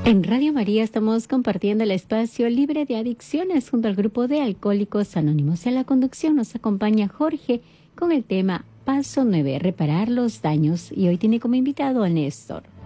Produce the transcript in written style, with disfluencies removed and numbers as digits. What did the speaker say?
En Radio María estamos compartiendo el espacio libre de adicciones junto al grupo de Alcohólicos Anónimos. En la conducción nos acompaña Jorge con el tema Paso 9, reparar los daños. Y hoy tiene como invitado a Néstor.